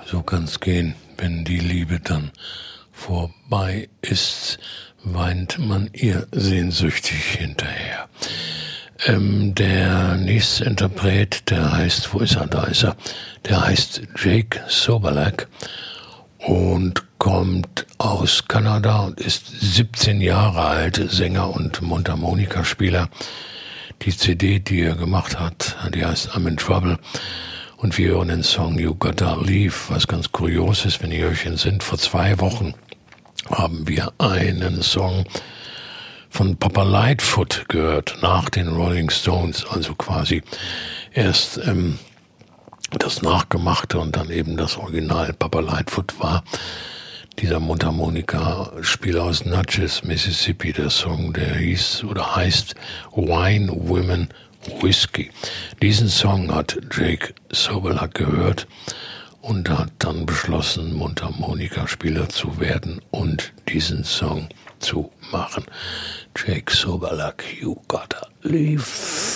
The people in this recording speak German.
So kann's gehen, wenn die Liebe dann vorbei ist, weint man ihr sehnsüchtig hinterher. Der nächste Interpret, der heißt, wo ist er, da ist er, der heißt Jake Soberlack und kommt aus Kanada und ist 17 Jahre alt, Sänger und Mundharmonikaspieler. Die CD, die er gemacht hat, die heißt I'm in Trouble. Und wir hören den Song You Gotta Leave, was ganz kurios ist, wenn die Hörchen sind. Vor 2 Wochen haben wir einen Song von Papa Lightfoot gehört, nach den Rolling Stones, also quasi erst das Nachgemachte und dann eben das Original. Papa Lightfoot war dieser Mundharmonika-Spieler aus Natchez, Mississippi. Der Song, der hieß oder heißt Wine, Women, Whiskey. Diesen Song hat Jake Soberlack gehört und hat dann beschlossen, Mundharmonikaspieler zu werden und diesen Song zu machen. Jake Soberlack, You Gotta Leave.